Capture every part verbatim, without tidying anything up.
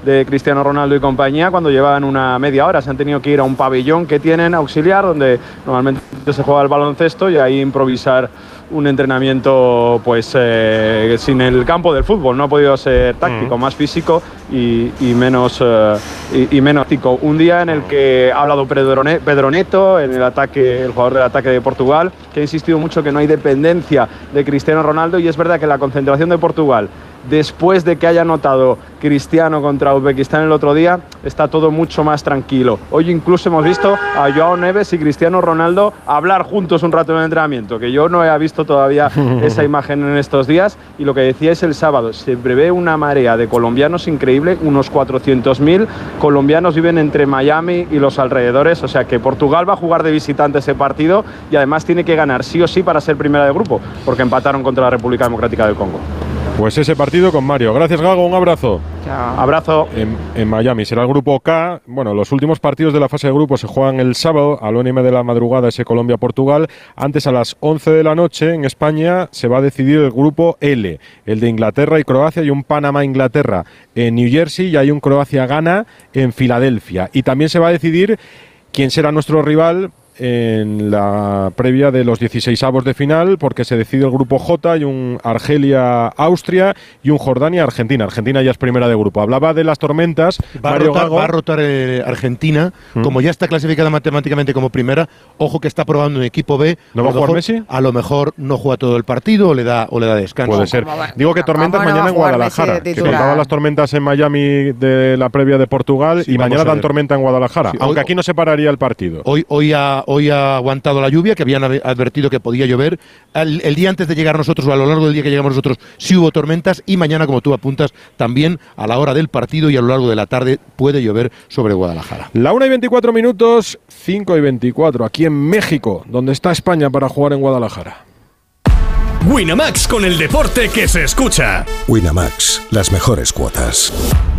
de Cristiano Ronaldo y compañía cuando llevaban una media hora. Se han tenido que ir a un pabellón que tienen auxiliar donde normalmente se juega el baloncesto y ahí improvisar un entrenamiento pues eh, sin el campo del fútbol. No ha podido ser táctico, mm. más físico y, y menos eh, y, y menos táctico. Un día en el que ha hablado Pedro Neto, en el ataque, el jugador del ataque de Portugal, que ha insistido mucho que no hay dependencia de Cristiano Ronaldo, y es verdad que la concentración de Portugal, después de que haya anotado Cristiano contra Uzbekistán el otro día, está todo mucho más tranquilo. Hoy incluso hemos visto a Joao Neves y Cristiano Ronaldo hablar juntos un rato en el entrenamiento, que yo no he visto todavía esa imagen en estos días. Y lo que decíais el sábado, se prevé una marea de colombianos increíble, unos cuatrocientos mil colombianos viven entre Miami y los alrededores, o sea que Portugal va a jugar de visitante ese partido y además tiene que ganar sí o sí para ser primera de grupo, porque empataron contra la República Democrática del Congo. Pues ese partido con Mario. Gracias, Gago, un abrazo. Chao. Abrazo. En, en Miami será el grupo K. Bueno, los últimos partidos de la fase de grupo se juegan el sábado a la una y media de la madrugada, ese Colombia-Portugal. Antes, a las once de la noche, en España, se va a decidir el grupo L, el de Inglaterra y Croacia, y un Panamá-Inglaterra en New Jersey, y hay un Croacia-Ghana en Filadelfia. Y también se va a decidir quién será nuestro rival en la previa de los dieciseisavos de final, porque se decide el grupo J. Hay un Argelia-Austria y un Jordania-Argentina. Argentina ya es primera de grupo. Hablaba de las tormentas. Va a rotar, va a rotar eh, Argentina, ¿Mm? como ya está clasificada matemáticamente como primera. Ojo que está probando un equipo B. ¿No va a jugar Messi? A lo mejor no juega todo el partido o le da, o le da descanso. Puede ser. Digo que tormentas ¿Cómo no mañana en Guadalajara. Que contaban las tormentas en Miami de la previa de Portugal, sí, y mañana dan tormenta en Guadalajara. Sí, aunque hoy, aquí no se pararía el partido. Hoy, hoy ha Hoy ha aguantado la lluvia, que habían advertido que podía llover. El, el día antes de llegar nosotros, o a lo largo del día que llegamos nosotros, sí hubo tormentas, y mañana, como tú apuntas, también a la hora del partido y a lo largo de la tarde puede llover sobre Guadalajara. La una y veinticuatro minutos, cinco y veinticuatro, aquí en México, donde está España para jugar en Guadalajara. Winamax, con el deporte que se escucha. Winamax, las mejores cuotas.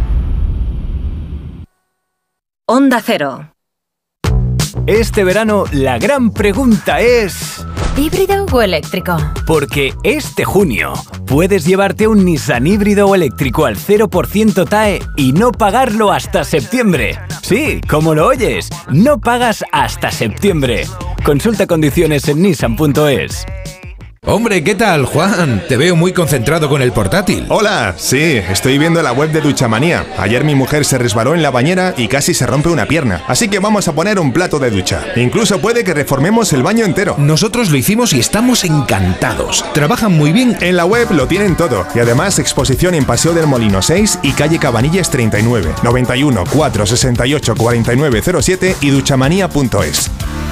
Onda Cero. Este verano la gran pregunta es... ¿híbrido o eléctrico? Porque este junio puedes llevarte un Nissan híbrido o eléctrico al cero por ciento T A E y no pagarlo hasta septiembre. Sí, como lo oyes, no pagas hasta septiembre. Consulta condiciones en nissan punto es. Hombre, ¿qué tal, Juan? Te veo muy concentrado con el portátil. Hola, sí, estoy viendo la web de Duchamanía. Ayer mi mujer se resbaló en la bañera y casi se rompe una pierna. Así que vamos a poner un plato de ducha. Incluso puede que reformemos el baño entero. Nosotros lo hicimos y estamos encantados. Trabajan muy bien. En la web lo tienen todo. Y además exposición en Paseo del Molino seis y calle Cabanillas treinta y nueve, noventa y uno, cuatrocientos sesenta y ocho, cuarenta y nueve cero siete y duchamanía punto es.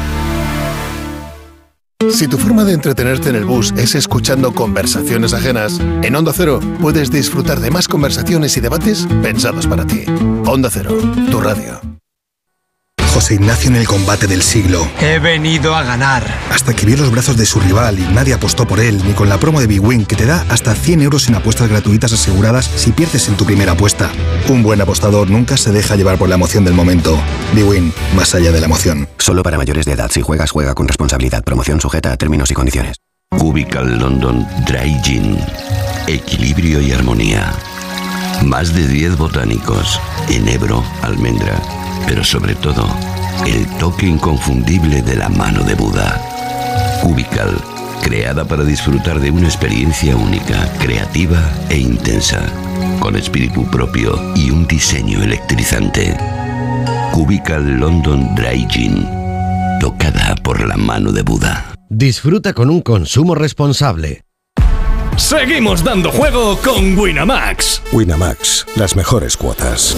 Si tu forma de entretenerte en el bus es escuchando conversaciones ajenas, en Onda Cero puedes disfrutar de más conversaciones y debates pensados para ti. Onda Cero, tu radio. José Ignacio en el combate del siglo. He venido a ganar. Hasta que vio los brazos de su rival y nadie apostó por él, ni con la promo de BWin, que te da hasta cien euros en apuestas gratuitas aseguradas si pierdes en tu primera apuesta. Un buen apostador nunca se deja llevar por la emoción del momento. BWin, más allá de la emoción. Solo para mayores de edad. Si juegas, juega con responsabilidad. Promoción sujeta a términos y condiciones. Cubical London Dry Gin. Equilibrio y armonía. Más de diez botánicos. Enebro, almendra. Pero sobre todo, el toque inconfundible de la mano de Buda. Cubical, creada para disfrutar de una experiencia única, creativa e intensa, con espíritu propio y un diseño electrizante. Cubical London Dry Gin, tocada por la mano de Buda. Disfruta con un consumo responsable. Seguimos dando juego con Winamax. Winamax, las mejores cuotas.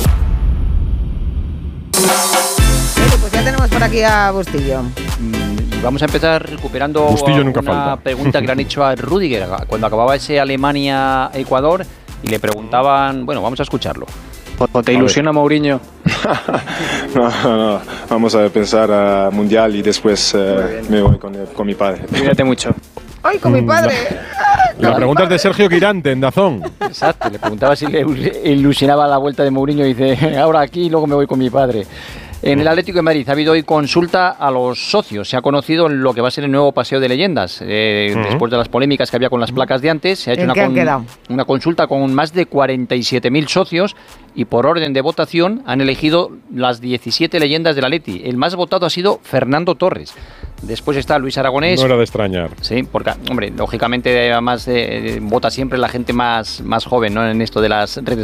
Pues ya tenemos por aquí a Bustillo. Mm, vamos a empezar recuperando Bustillo nunca una falta. pregunta que le han hecho a Rüdiger cuando acababa ese Alemania-Ecuador y le preguntaban, bueno, vamos a escucharlo. ¿O te ilusiona Mourinho? no, no, no, vamos a pensar a Mundial y después eh, me voy con, con mi padre. Cuídate mucho. ¡Ay, con mi padre! La pregunta es de Sergio Quirante, en Dazón. Exacto, le preguntaba si le ilusionaba la vuelta de Mourinho y dice, ahora aquí y luego me voy con mi padre. En el Atlético de Madrid ha habido hoy consulta a los socios. Se ha conocido lo que va a ser el nuevo Paseo de Leyendas. Eh, uh-huh. Después de las polémicas que había con las placas de antes, se ha hecho una, con, una consulta con más de cuarenta y siete mil socios y por orden de votación han elegido las diecisiete leyendas del Atleti. El más votado ha sido Fernando Torres. Después está Luis Aragonés. No era de extrañar. Sí, porque, hombre, lógicamente además eh, vota siempre la gente más, más joven, ¿no? En esto de las redes